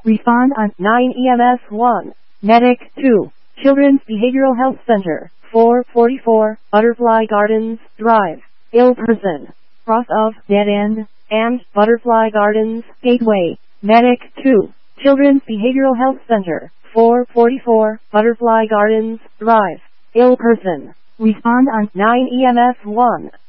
Respond on 9 EMS 1. Medic 2. Children's Behavioral Health Center, 444, Butterfly Gardens, Drive. Ill person. Cross of, Dead End, and, Butterfly Gardens, Gateway. Medic 2. Children's Behavioral Health Center, 444, Butterfly Gardens, Drive. Ill person. Respond on 9 EMS 1.